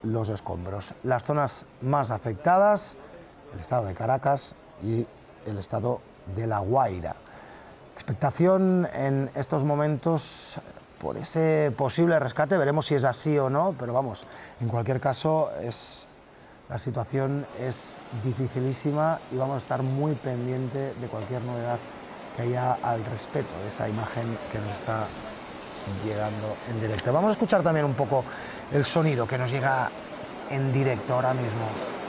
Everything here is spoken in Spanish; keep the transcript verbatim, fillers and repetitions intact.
los escombros. Las zonas más afectadas, el estado de Caracas y el estado de La Guaira. Expectación en estos momentos por ese posible rescate, veremos si es así o no, pero vamos, en cualquier caso es, la situación es dificilísima y vamos a estar muy pendiente de cualquier novedad que haya al respecto de esa imagen que nos está llegando en directo. Vamos a escuchar también un poco el sonido que nos llega en directo ahora mismo.